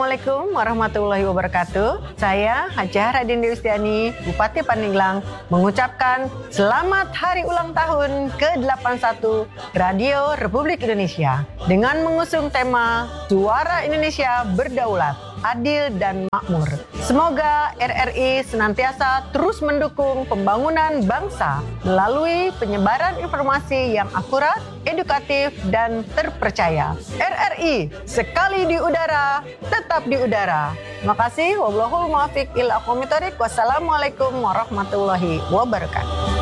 Assalamualaikum warahmatullahi wabarakatuh. Saya Hajah Radin Dewistiani, Bupati Pandeglang, mengucapkan selamat hari ulang tahun ke-81 Radio Republik Indonesia dengan mengusung tema Suara Indonesia Berdaulat, Adil dan Makmur. Semoga RRI senantiasa terus mendukung pembangunan bangsa melalui penyebaran informasi yang akurat, edukatif, dan terpercaya. RRI, sekali di udara, tetap di udara. Terima kasih. Wallahul muwaffiq ila aqwamit thoriq. Wassalamualaikum warahmatullahi wabarakatuh.